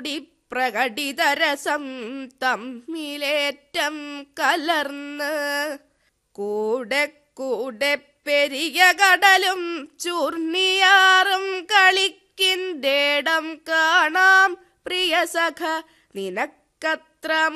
പാടി പ്രകടിതരസം തമ്മിലേറ്റം കലർന്ന് കൂടെ കൂടെ പെരിയ കടലും ചൂർണിയാറും കളിക്കിൻ്റെടം കാണാം പ്രിയ സഖ നിനക്കത്ര